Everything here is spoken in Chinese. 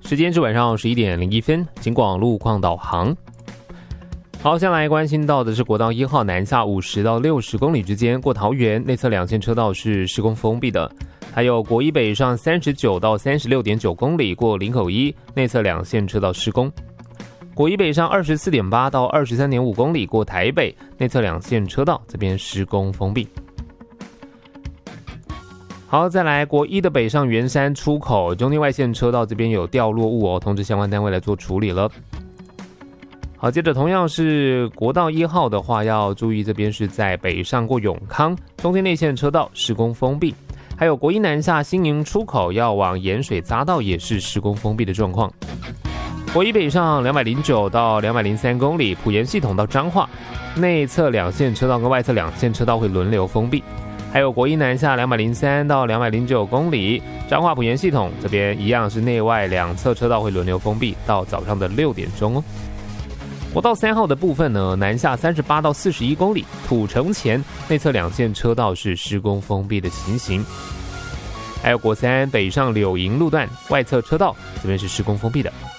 时间是晚上11点01分，警广路况导航。好，先来关心到的是国道1号南下50到60公里之间，过桃园内侧两线车道是施工封闭的。还有国一北上39到36.9公里，过林口一内侧两线车道施工。国一北上24.8到23.5公里，过台北内侧两线车道这边施工封闭。好，再来国一的北上圆山出口中间外线车道这边有掉落物通知相关单位来做处理了。好，接着同样是国道1号的话，要注意这边是在北上过永康中间内线车道施工封闭，还有国一南下新营出口要往盐水匝道也是施工封闭的状况。国一北上209到203公里，埔盐系统到彰化内侧两线车道跟外侧两线车道会轮流封闭。还有国一南下203到209公里，彰化埔盐系统这边一样是内外两侧车道会轮流封闭到早上的6点钟哦。国道3号的部分呢，南下38到41公里，土城前内侧两线车道是施工封闭的情形。还有国3北上柳营路段外侧车道这边是施工封闭的。